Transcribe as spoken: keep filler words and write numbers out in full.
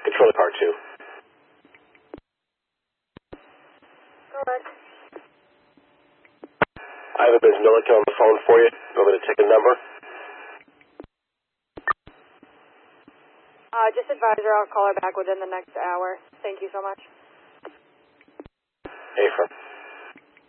Control car two. Go ahead. I have a Miz Milliken on the phone for you. You want me to take a number? Uh, just advise her I'll call her back within the next hour. Thank you so much. Affirm.